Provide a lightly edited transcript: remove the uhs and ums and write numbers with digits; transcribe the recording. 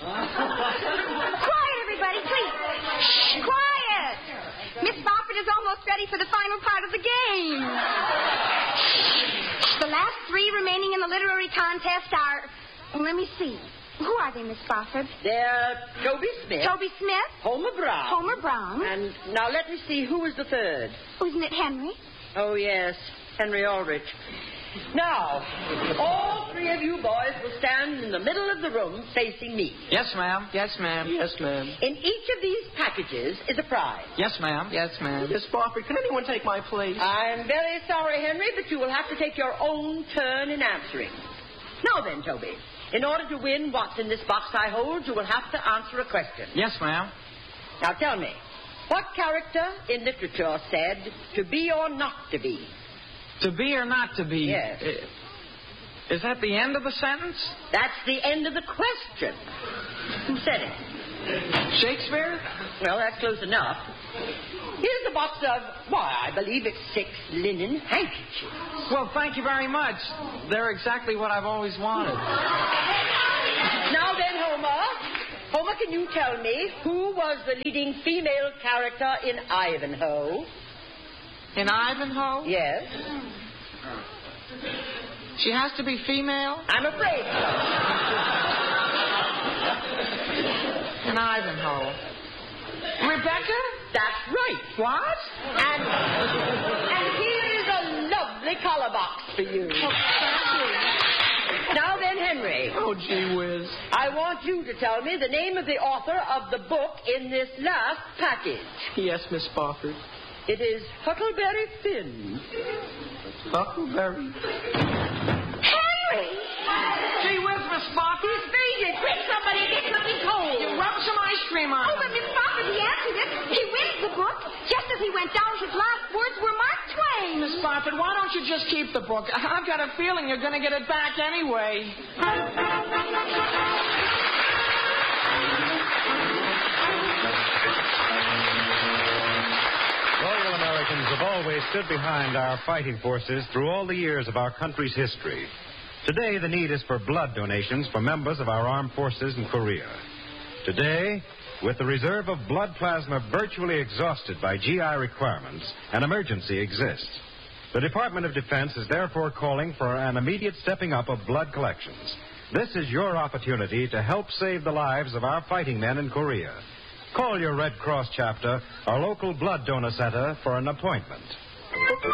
Quiet, everybody, please. Shh, quiet. Miss Spofford is almost ready for the final part of the game. The last three remaining in the literary contest are... Let me see. Who are they, Miss Spofford? They're Toby Smith. Toby Smith. Homer Brown. Homer Brown. And now let me see, who was the third? Isn't it Henry? Oh, yes, Henry Aldrich. Now, all three of you boys will stand in the middle of the room facing me. Yes, ma'am. Yes, ma'am. Yes, ma'am. In each of these packages is a prize. Yes, ma'am. Yes, ma'am. Miss Spofford, can anyone take my place? I'm very sorry, Henry, but you will have to take your own turn in answering. Now then, Toby, in order to win what's in this box I hold, you will have to answer a question. Yes, ma'am. Now tell me, what character in literature said, to be or not to be? To be or not to be? Yes. Is that the end of the sentence? That's the end of the question. Who said it? Shakespeare? Well, that's close enough. Here's a box of, I believe it's 6 linen handkerchiefs. Well, thank you very much. They're exactly what I've always wanted. Now then, Homer, can you tell me who was the leading female character in Ivanhoe? In Ivanhoe? Yes. She has to be female? I'm afraid so. In Ivanhoe. Rebecca? That's right. What? And here is a lovely collar box for you. Oh, thank you. Now then, Henry. Oh, gee whiz. I want you to tell me the name of the author of the book in this last package. Yes, Miss Spofford. It is Huckleberry Finn. Huckleberry? Henry! Gee whiz, Miss Spofford. He's freezing. Quick, somebody, get something cold. You rub some ice cream on Oh, him. but Miss Spofford, he answered it. He wins the book. Just as he went down, his last words were Mark Twain. Miss Spofford, why don't you just keep the book? I've got a feeling you're going to get it back anyway. Loyal Americans have always stood behind our fighting forces through all the years of our country's history. Today, the need is for blood donations for members of our armed forces in Korea. Today, with the reserve of blood plasma virtually exhausted by GI requirements, an emergency exists. The Department of Defense is therefore calling for an immediate stepping up of blood collections. This is your opportunity to help save the lives of our fighting men in Korea. Call your Red Cross chapter or local blood donor center for an appointment.